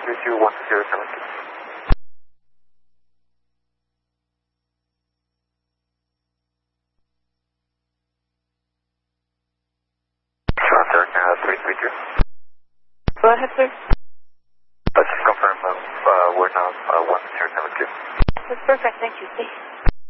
332-1072. Sure, now 332. Go ahead, sir. Let's just confirm we're now 1072. That's perfect. Thank you.